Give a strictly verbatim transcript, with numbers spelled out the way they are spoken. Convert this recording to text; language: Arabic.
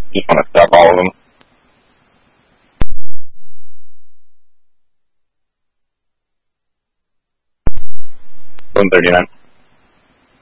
Just want to stop all of them. one thirty-nine.